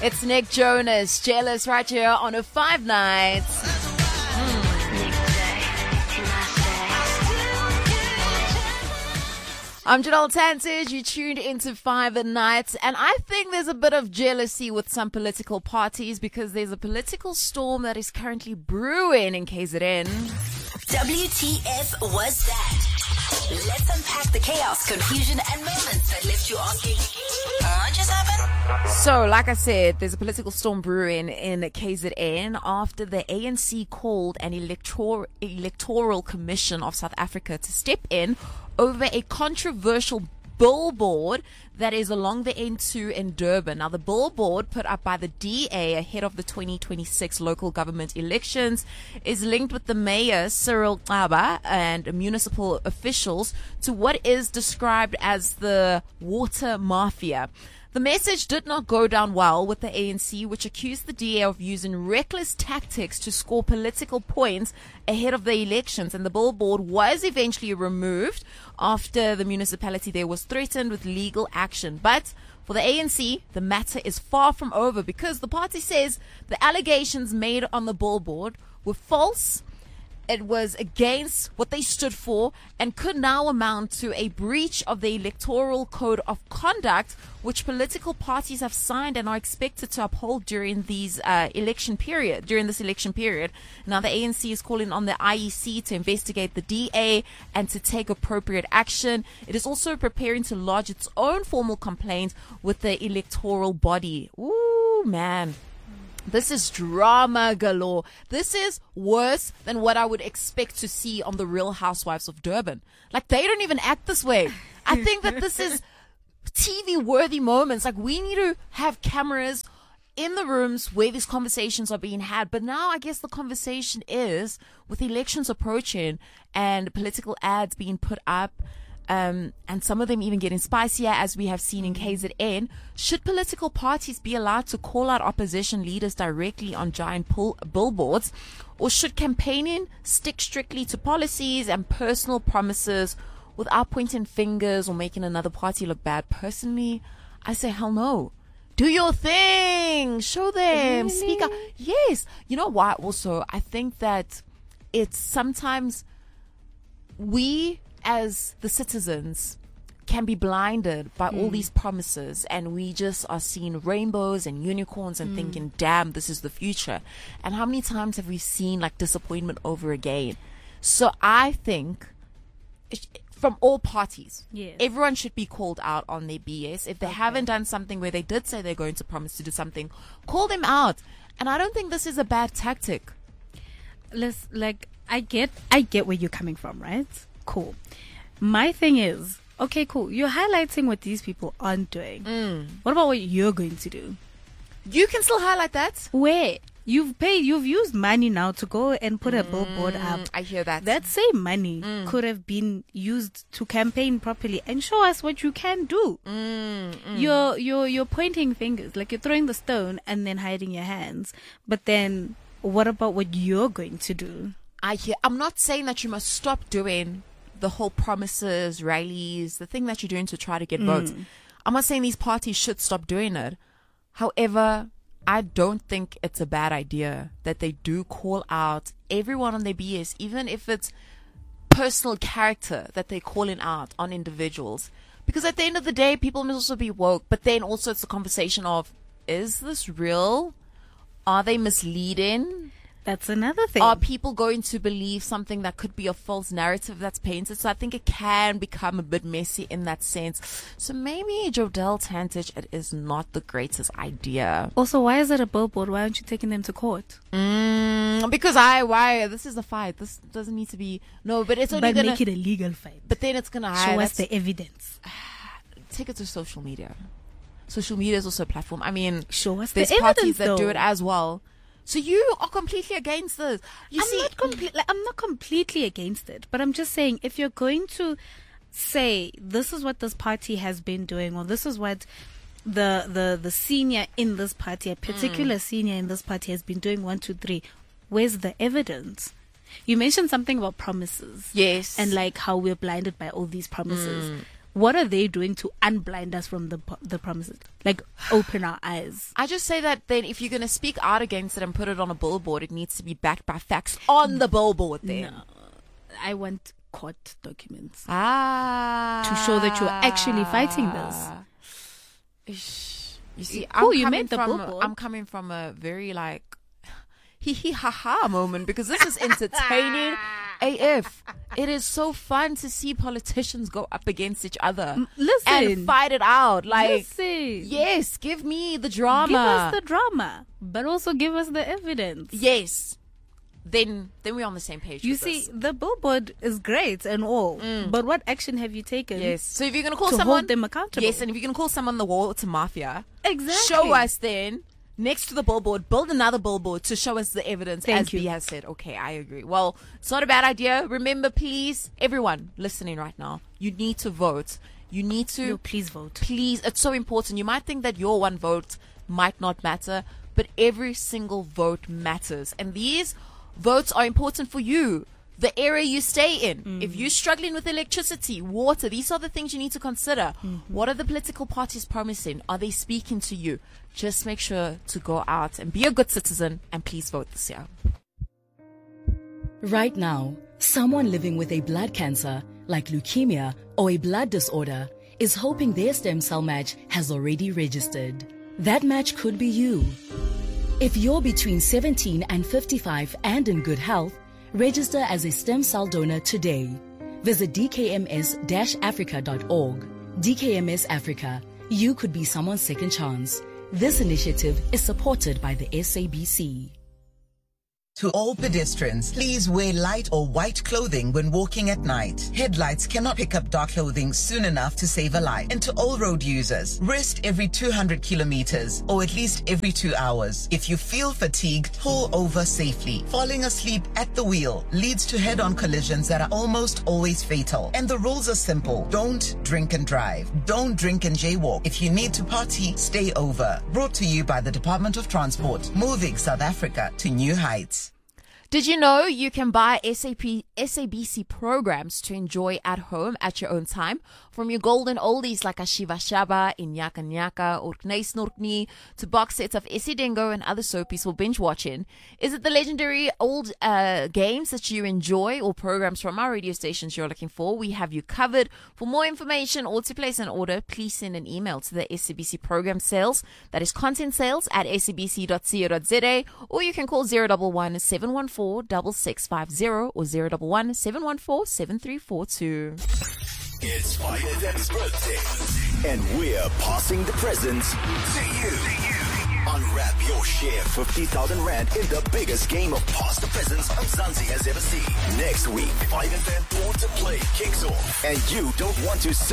It's Nick Jonas, Jealous, right here on a 5 Nights. I'm Janelle Tantich. You tuned into 5 Nights, and I think there's a bit of jealousy with some political parties because there's a political storm that is currently brewing in KZN. WTF was that? Let's unpack the chaos, confusion, and moments that left you asking, what just happened? So, like I said, there's a political storm brewing in KZN after the ANC called an electoral commission of South Africa to step in over a controversial billboard that is along the N2 in Durban. Now, the billboard put up by the DA ahead of the 2026 local government elections is linked with the mayor, Cyril Xaba, and municipal officials to what is described as the water mafia. The message did not go down well with the ANC, which accused the DA of using reckless tactics to score political points ahead of the elections. And the billboard was eventually removed after the municipality there was threatened with legal action. But for the ANC, the matter is far from over because the party says the allegations made on the billboard were false. It was against what they stood for and could now amount to a breach of the Electoral Code of Conduct, which political parties have signed and are expected to uphold during this election period. Now, the ANC is calling on the IEC to investigate the DA and to take appropriate action. It is also preparing to lodge its own formal complaint with the electoral body. Ooh, man. This is drama galore. This is worse than what I would expect to see on The Real Housewives of Durban. Like, they don't even act this way. I think that this is TV-worthy moments. Like, we need to have cameras in the rooms where these conversations are being had. But now I guess the conversation is, with elections approaching and political ads being put up, and some of them even getting spicier, as we have seen in KZN. Should political parties be allowed to call out opposition leaders directly on giant billboards, or should campaigning stick strictly to policies and personal promises without pointing fingers or making another party look bad? Personally, I say hell no. Do your thing. Show them. Really? Speak up. Yes. You know why? Also, I think that it's sometimes we as the citizens can be blinded by all these promises, and we just are seeing rainbows and unicorns and thinking, damn, this is the future. And how many times have we seen like disappointment over again? So I think from all parties, yes, everyone should be called out on their BS. If they haven't done something where they did say they're going to promise to do something, call them out. And I don't think this is a bad tactic. I get where you're coming from, right? Cool. My thing is, okay, cool. You're highlighting what these people aren't doing. What about what you're going to do? You can still highlight that. Where? You've used money now to go and put a billboard up. I hear that. That same money could have been used to campaign properly and show us what you can do. You're pointing fingers, like you're throwing the stone and then hiding your hands. But then what about what you're going to do? I'm not saying that you must stop doing the whole promises, rallies, the thing that you're doing to try to get votes. I'm not saying these parties should stop doing it. However, I don't think it's a bad idea that they do call out everyone on their BS, even if it's personal character that they're calling out on individuals. Because at the end of the day, people must also be woke. But then also it's a conversation of, is this real? Are they misleading? That's another thing. Are people going to believe something that could be a false narrative that's painted? So I think it can become a bit messy in that sense. So maybe Jodelle Tantich, it is not the greatest idea. Also, why is it a billboard? Why aren't you taking them to court? Because why? This is a fight. This doesn't need to be. No, but it's only gonna make it a legal fight. But then it's gonna show us the evidence. Take it to social media. Social media is also a platform. I mean, show us there's the evidence, parties that though. do it as well. So you are completely against this. I'm not completely against it, but I'm just saying, if you're going to say this is what this party has been doing, or this is what the senior in this party, a particular senior in this party has been doing 1, 2, 3, where's the evidence? You mentioned something about promises. Yes. And like how we're blinded by all these promises. what are they doing to unblind us from the promises? Like, open our eyes. I just say that then if you're going to speak out against it and put it on a billboard, it needs to be backed by facts on the billboard then. No, I want court documents to to show that you're actually fighting this. You see, you made the billboard. I'm coming from a very like hee hee ha ha moment because this is entertaining AF. It is so fun to see politicians go up against each other and fight it out. Like, yes, give me the drama. Give us the drama, but also give us the evidence. Yes. Then we're on the same page. You see, the billboard is great and all, but what action have you taken? Yes. So if you're going to call someone, hold them accountable. Yes, and if you're going to call someone the water mafia, exactly. Show us then next to the billboard, build another billboard to show us the evidence. As B has said. Okay, I agree. Well, it's not a bad idea. Remember, please, everyone listening right now, you need to vote. You need to. No, please vote. Please, it's so important. You might think that your one vote might not matter, but every single vote matters, and these votes are important for you, the area you stay in. If you're struggling with electricity, water, these are the things you need to consider. What are the political parties promising? Are they speaking to you? Just make sure to go out and be a good citizen and please vote this year. Right now, someone living with a blood cancer, like leukemia or a blood disorder, is hoping their stem cell match has already registered. That match could be you. If you're between 17 and 55 and in good health, register as a stem cell donor today. Visit dkms-africa.org. DKMS Africa. You could be someone's second chance. This initiative is supported by the SABC. To all pedestrians, please wear light or white clothing when walking at night. Headlights cannot pick up dark clothing soon enough to save a life. And to all road users, rest every 200 kilometers or at least every 2 hours. If you feel fatigued, pull over safely. Falling asleep at the wheel leads to head-on collisions that are almost always fatal. And the rules are simple. Don't drink and drive. Don't drink and jaywalk. If you need to party, stay over. Brought to you by the Department of Transport, moving South Africa to new heights. Did you know you can buy SABC programs to enjoy at home at your own time? From your golden oldies like Ashiva Shaba, Inyaka Nyaka, Orkney Snorkni, to box sets of Isidengo and other soapies for binge watching. Is it the legendary old games that you enjoy or programs from our radio stations you're looking for? We have you covered. For more information or to place an order, please send an email to the SABC program sales. That is content sales at sabc.co.za, or you can call 011 714 6650 or 011 714 7342. It's FM's birthday, and we're passing the presents to you. Unwrap your share 50,000 Rand in the biggest game of Pass the Presents Mzansi has ever seen. Next week, 5FM Born to Play kicks off, and you don't want to